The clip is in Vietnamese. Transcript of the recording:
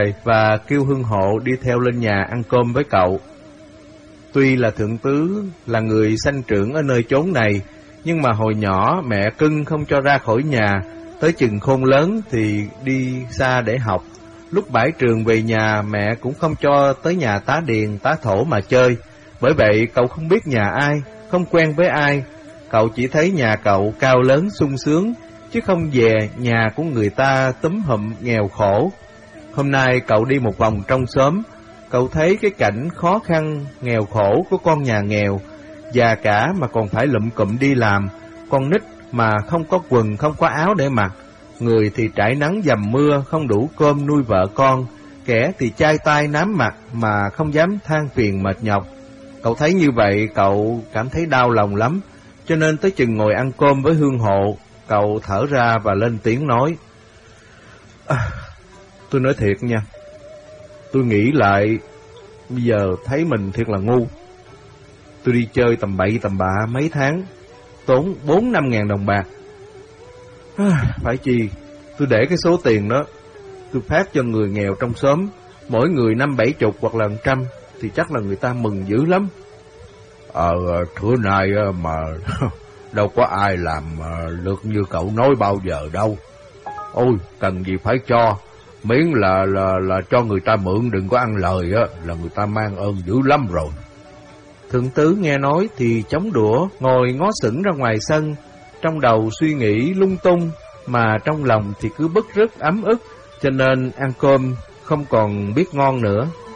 và kêu Hương Hộ đi theo lên nhà ăn cơm với cậu. Tuy là thượng tứ là người sanh trưởng ở nơi chốn này, nhưng mà hồi nhỏ mẹ cưng không cho ra khỏi nhà, tới chừng khôn lớn thì đi xa để học. Lúc bãi trường về nhà, mẹ cũng không cho tới nhà tá điền, tá thổ mà chơi. Bởi vậy cậu không biết nhà ai, không quen với ai. Cậu chỉ thấy nhà cậu cao lớn sung sướng, chứ không về nhà của người ta túm hụm nghèo khổ. Hôm nay cậu đi một vòng trong xóm, cậu thấy cái cảnh khó khăn, nghèo khổ của con nhà nghèo, già cả mà còn phải lụm cụm đi làm, con nít mà không có quần, không có áo để mặc, người thì trải nắng dầm mưa, không đủ cơm nuôi vợ con, kẻ thì chai tay nám mặt mà không dám than phiền mệt nhọc. Cậu thấy như vậy, cậu cảm thấy đau lòng lắm, cho nên tới chừng ngồi ăn cơm với Hương Hộ, cậu thở ra và lên tiếng nói: Tôi nói thiệt nha, tôi nghĩ lại, bây giờ thấy mình thiệt là ngu. Tôi đi chơi tầm bậy tầm bạ mấy tháng, tốn 4-5 ngàn đồng bạc. Phải chi, tôi để cái số tiền đó, tôi phát cho người nghèo trong xóm, mỗi người 50-70 hoặc là 100, thì chắc là người ta mừng dữ lắm. Thưa nay mà đâu có ai làm được như cậu nói bao giờ đâu. Ôi, cần gì phải cho, miễn là cho người ta mượn, đừng có ăn lời á, là người ta mang ơn dữ lắm rồi. Thượng tứ nghe nói thì chống đũa, ngồi ngó sững ra ngoài sân, trong đầu suy nghĩ lung tung, mà trong lòng thì cứ bứt rứt ấm ức, cho nên ăn cơm không còn biết ngon nữa.